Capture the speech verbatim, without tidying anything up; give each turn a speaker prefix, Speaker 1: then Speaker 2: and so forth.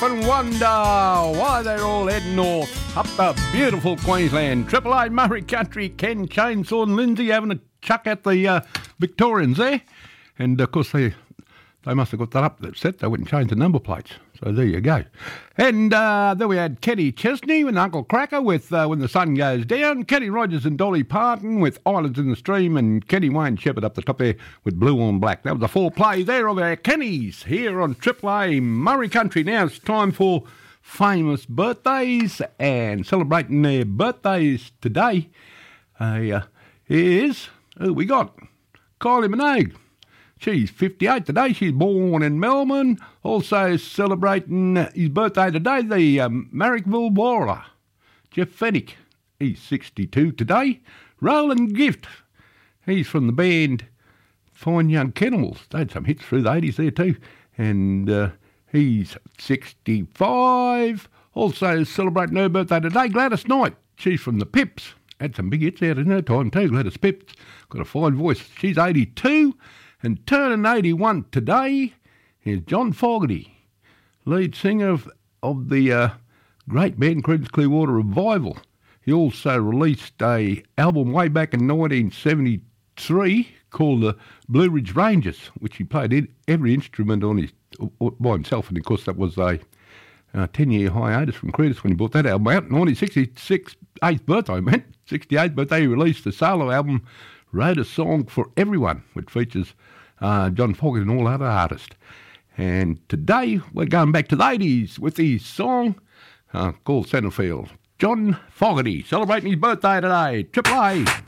Speaker 1: and wonder why they're all heading north up the beautiful Queensland. Triple A Murray Country, Ken Chainsaw and Lindsay having a chuck at the uh, Victorians there. And of course they they must have got that upset. They wouldn't change the number plates. So there you go. And uh, then we had Kenny Chesney and Uncle Cracker with uh, When the Sun Goes Down. Kenny Rogers and Dolly Parton with Islands in the Stream. And Kenny Wayne Shepherd up the top there with Blue on Black. That was the four play there of our Kennys here on Triple A Murray Country. Now it's time for famous birthdays, and celebrating their birthdays today uh, is, who we got? Kylie Minogue. She's fifty-eight today. She's born in Melbourne. Also celebrating his birthday today, the um, Marrickville Warrior, Jeff Fennick. He's sixty-two today. Roland Gift. He's from the band Fine Young Cannibals. They had some hits through the eighties there too. And uh, he's sixty-five. Also celebrating her birthday today, Gladys Knight. She's from the Pips. Had some big hits out in her time too, Gladys Pips. Got a fine voice. She's eighty-two. And turning eighty-one today is John Fogerty, lead singer of, of the uh, great band Creedence Clearwater Revival. He also released a album way back in nineteen seventy-three called the Blue Ridge Rangers, which he played in every instrument on his by himself. And of course that was a uh, ten-year hiatus from Creedence when he brought that album out. nineteen sixty-six, eighth birthday, man. sixty-eighth birthday, he released a solo album, Wrote a Song for Everyone, which features uh, John Fogerty and all other artists. And today we're going back to the eighties with his song uh, called Centerfield. John Fogerty celebrating his birthday today. Triple A.